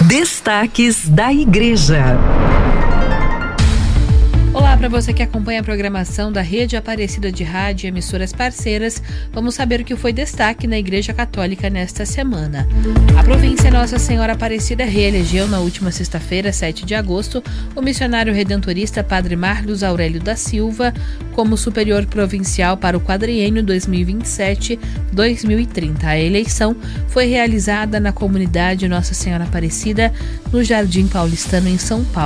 Destaques da Igreja. Olá para você que acompanha a programação da Rede Aparecida de Rádio e emissoras parceiras. Vamos saber o que foi destaque na Igreja Católica nesta semana. A província Nossa Senhora Aparecida reelegeu na última sexta-feira, 7 de agosto, o missionário redentorista Padre Marlos Aurélio da Silva como superior provincial para o quadriênio 2027-2030. A eleição foi realizada na comunidade Nossa Senhora Aparecida, no Jardim Paulistano, em São Paulo.